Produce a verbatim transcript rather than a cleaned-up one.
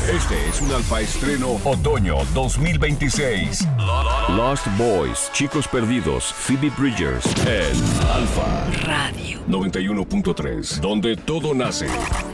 Este es un Alfa Estreno Otoño dos mil veintiséis. Lost Boys, Chicos Perdidos, Phoebe Bridgers, en Alfa Radio noventa y uno punto tres, donde todo nace.